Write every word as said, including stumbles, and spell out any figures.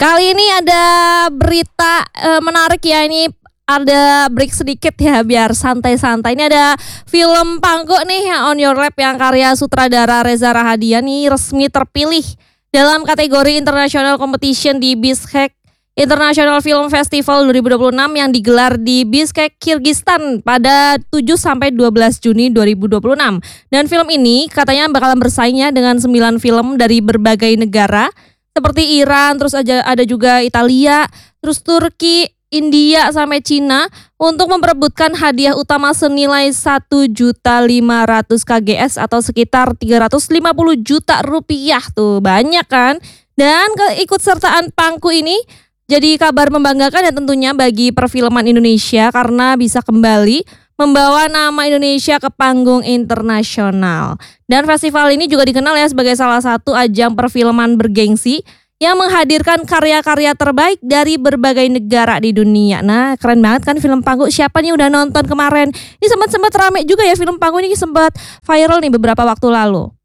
Kali ini ada berita uh, menarik ya, ini ada break sedikit ya biar santai-santai. Ini ada film Pangku nih yang On Your Lap yang karya sutradara Reza Rahadian nih resmi terpilih dalam kategori International Competition di Bishkek International Film Festival dua ribu dua puluh enam yang digelar di Bishkek, Kyrgyzstan pada tujuh sampai dua belas Juni dua ribu dua puluh enam. Dan film ini katanya bakalan bersaingnya dengan sembilan film dari berbagai negara seperti Iran, terus aja ada juga Italia, terus Turki, India sampai Cina untuk memperebutkan hadiah utama senilai satu juta lima ratus ribu K G S atau sekitar tiga ratus lima puluh juta rupiah. Tuh banyak kan? Dan keikutsertaan Pangku ini jadi kabar membanggakan ya tentunya bagi perfilman Indonesia karena bisa kembali membawa nama Indonesia ke panggung internasional. Dan festival ini juga dikenal ya sebagai salah satu ajang perfilman bergengsi yang menghadirkan karya-karya terbaik dari berbagai negara di dunia. Nah, keren banget kan film Pangku. Siapa nih udah nonton kemarin? Ini sempat-sempat rame juga ya film Pangku ini, sempat viral nih beberapa waktu lalu.